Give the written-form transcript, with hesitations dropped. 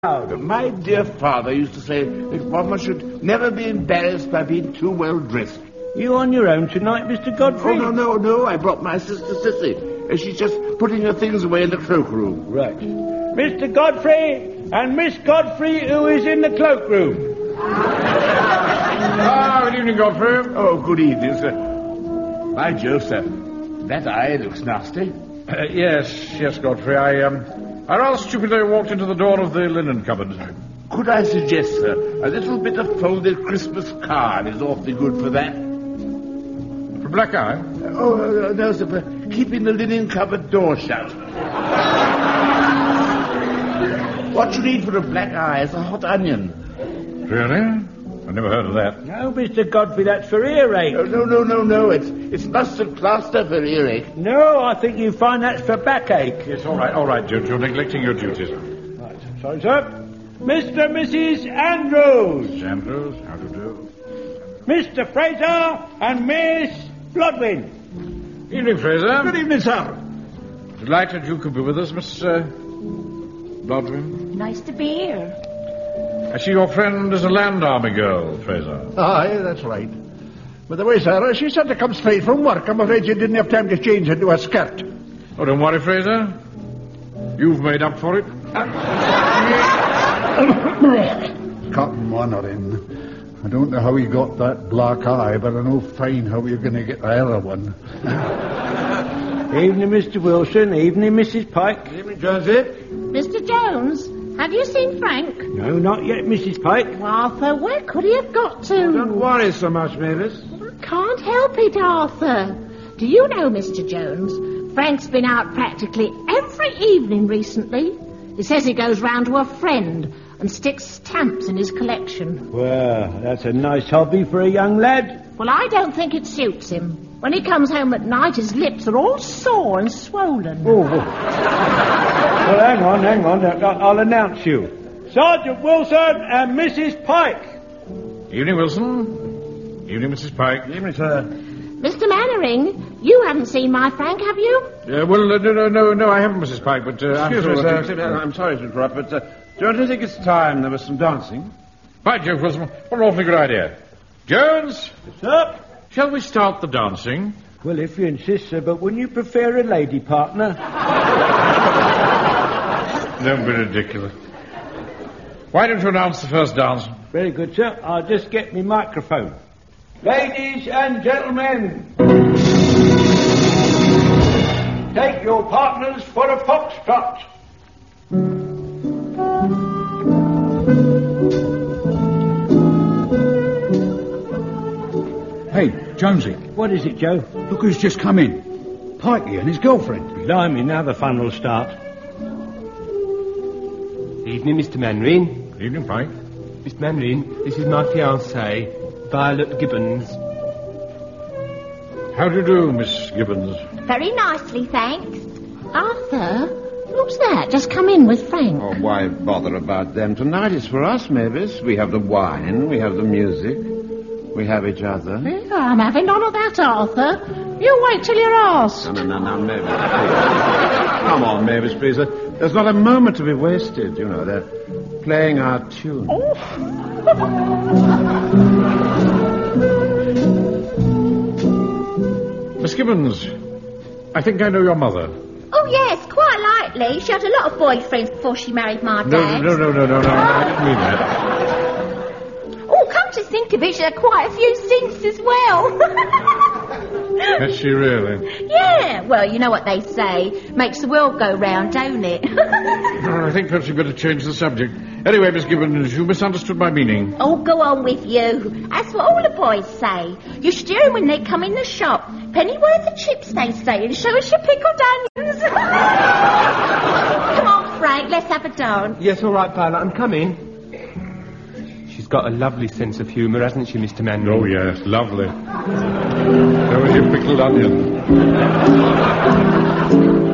My dear father used to say that one should never be embarrassed by being too well dressed. You on your own tonight, Mr. Godfrey? Oh, no. I brought my sister Sissy. She's just putting her things away in the cloakroom. Right. Mr. Godfrey and Miss Godfrey, who is in the cloakroom. Good evening, Godfrey. Oh, good evening, sir. By Jove, sir, that eye looks nasty. Yes, Godfrey. I rather stupidly walked into the door of the linen cupboard. Could I suggest, sir, a little bit of folded Christmas card is awfully good for that. For black eye? No, sir, for keeping the linen cupboard door shut. What you need for a black eye is a hot onion. Really? I never heard of that. No, Mr. Godfrey, that's for earache. No. It's mustard plaster for earache. No, I think you find that's for backache. Yes, all right, Jones. You're neglecting your duties. Right, sorry, sir. Mr. and Mrs. Andrews. Andrews, how do you do? Mr. Fraser and Miss Blodwin. Evening, Fraser. Good evening, sir. Delighted you could be with us, Miss Blodwin. Nice to be here. I see your friend is a land army girl, Fraser. Aye, that's right. By the way, sir, she said to come straight from work. I'm afraid she didn't have time to change into a skirt. Oh, don't worry, Fraser. You've made up for it. Cotton Monnerin. I don't know how he got that black eye, but I know fine how you're going to get the other one. Evening, Mr. Wilson. Evening, Mrs. Pike. Evening, Jonesy. Mr. Jones, have you seen Frank? No, not yet, Mrs. Pike. Arthur, where could he have got to? Don't worry so much, Mavis. I can't help it, Arthur. Do you know, Mr. Jones, Frank's been out practically every evening recently. He says he goes round to a friend and sticks stamps in his collection. Well, that's a nice hobby for a young lad. Well, I don't think it suits him. When he comes home at night, his lips are all sore and swollen. Oh. Well, hang on. I'll announce you. Sergeant Wilson and Mrs. Pike. Evening, Wilson. Evening, Mrs. Pike. Evening, sir. Mr. Mannering, you haven't seen my Frank, have you? No, I haven't, Mrs. Pike, but Excuse me, sir. I'm sorry to interrupt, but don't you think it's time there was some dancing? By Jove, Wilson, what an awfully good idea. Jones? Sir? Shall we start the dancing? Well, if you insist, sir, but wouldn't you prefer a lady partner? Don't be ridiculous. Why don't you announce the first dance? Very good, sir. I'll just get me microphone. Ladies and gentlemen, take your partners for a foxtrot. Hey, Jonesy. What is it, Joe? Look who's just come in. Pikey and his girlfriend. Blimey, now the fun will start. Evening, Mr. Mannering. Evening, Pike. Mr. Mannering, this is my fiancée, Violet Gibbons. How do you do, Miss Gibbons? Very nicely, thanks. Arthur, who's that? Just come in with Frank. Oh, why bother about them? Tonight is for us, Mavis. We have the wine, we have the music, we have each other. Yeah, I'm having none of that, Arthur. You wait till you're asked. No, Mavis. Come on, Mavis, please. There's not a moment to be wasted, you know. They're playing our tune. Oh. Miss Gibbons, I think I know your mother. Oh, yes, quite likely. She had a lot of boyfriends before she married my dad. No, I didn't mean that. Oh, come to think of it, she had quite a few since as well. Has she really? Yeah, well, you know what they say. Makes the world go round, don't it? I think perhaps you'd better change the subject. Anyway, Miss Gibbons, you misunderstood my meaning. Oh, go on with you. That's what all the boys say. You should hear 'em when they come in the shop. Pennyworth of chips, they say, and show us your pickled onions. Come on, Frank, let's have a dance. Yes, all right, Violet, I'm coming. She's got a lovely sense of humour, hasn't she, Mr. Mannering? Oh, yes, lovely. There was your pickled onion.